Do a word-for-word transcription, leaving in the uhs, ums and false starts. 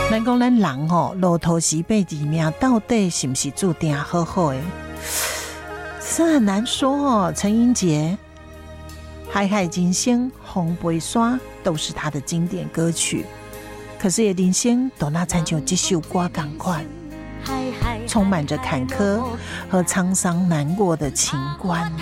咱讲咱人吼，路途西北之命到底是不是注定好好的？是很难说哦。陈英杰《海海人生》《红背山》都是他的经典歌曲，可是也人生都那参像这首歌同款，充满着坎坷和沧桑难过的情关。